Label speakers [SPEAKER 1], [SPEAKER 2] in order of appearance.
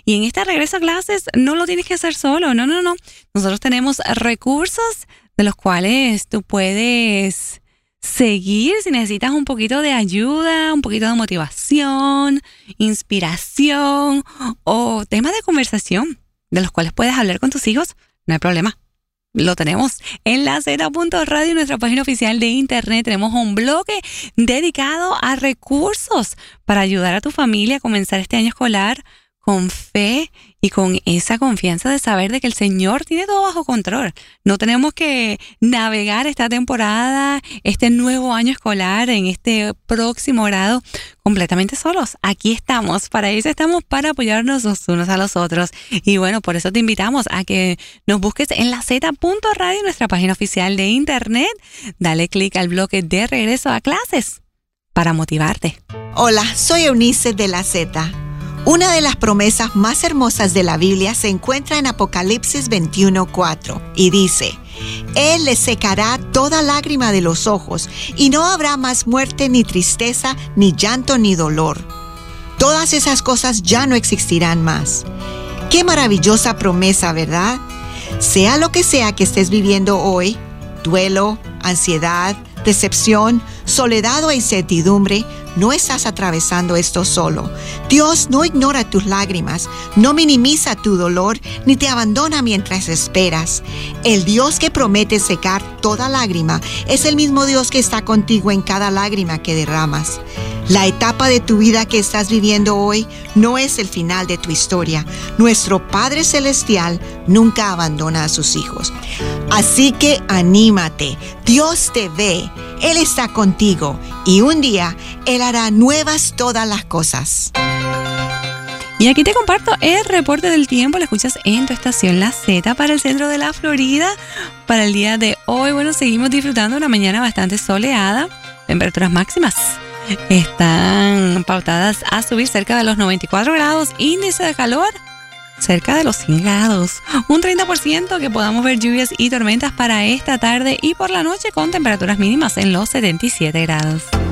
[SPEAKER 1] Y en este regreso a clases no lo tienes que hacer solo, no. Nosotros tenemos recursos de los cuales tú puedes seguir si necesitas un poquito de ayuda, un poquito de motivación, inspiración o temas de conversación de los cuales puedes hablar con tus hijos. No hay problema. Lo tenemos en la Z.radio, nuestra página oficial de internet. Tenemos un bloque dedicado a recursos para ayudar a tu familia a comenzar este año escolar con fe y con esa confianza de saber de que el Señor tiene todo bajo control. No tenemos que navegar esta temporada, este nuevo año escolar, en este próximo grado completamente solos. Aquí estamos, para eso estamos, para apoyarnos los unos a los otros. Y bueno, por eso te invitamos a que nos busques en la Z.radio, nuestra página oficial de internet. Dale clic al bloque de regreso a clases para motivarte.
[SPEAKER 2] Hola, soy Eunice de la Z. Una de las promesas más hermosas de la Biblia se encuentra en Apocalipsis 21:4 y dice: Él le secará toda lágrima de los ojos y no habrá más muerte, ni tristeza, ni llanto, ni dolor. Todas esas cosas ya no existirán más. Qué maravillosa promesa, ¿verdad? Sea lo que sea que estés viviendo hoy, duelo, ansiedad, decepción, soledad o incertidumbre, no estás atravesando esto solo. Dios no ignora tus lágrimas, no minimiza tu dolor, ni te abandona mientras esperas. El Dios que promete secar toda lágrima es el mismo Dios que está contigo en cada lágrima que derramas. La etapa de tu vida que estás viviendo hoy no es el final de tu historia. Nuestro Padre Celestial nunca abandona a sus hijos. Así que anímate. Dios te ve. Él está contigo. Y un día, Él hará nuevas todas las cosas.
[SPEAKER 1] Y aquí te comparto el reporte del tiempo. Lo escuchas en tu estación La Z para el centro de la Florida. Para el día de hoy, bueno, seguimos disfrutando una mañana bastante soleada. Temperaturas máximas están pautadas a subir cerca de los 94 grados. Índice de calor cerca de los 100 grados. Un 30% que podamos ver lluvias y tormentas para esta tarde y por la noche con temperaturas mínimas en los 77 grados.